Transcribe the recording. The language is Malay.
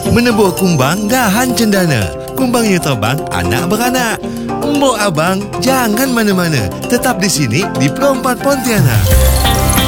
Menebuk kumbang dahan cendana. Kumbangnya terbang anak beranak. Mbok abang jangan mana-mana. Tetap di sini di Pro 4 Pontianak.